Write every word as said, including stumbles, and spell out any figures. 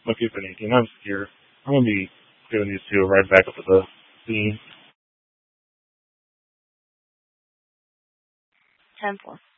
Lucky for an eighteen. I'm scared. I'm gonna be giving these two right back up to the scene. Ten four.